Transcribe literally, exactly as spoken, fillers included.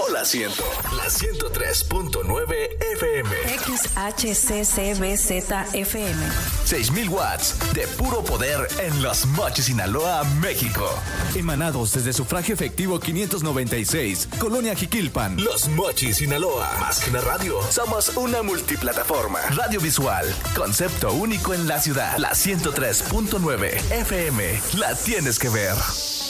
no la siento. La ciento tres punto nueve F M. X H C C B Z F M. seis mil watts de puro poder en Los Mochis, Sinaloa, México. Emanados desde sufragio efectivo quinientos noventa y seis, Colonia Jiquilpan. Los Mochis, Sinaloa. Más que una radio, somos una multiplataforma. Radio visual, concepto único en la ciudad. La ciento tres punto nueve F M. La tienes que ver.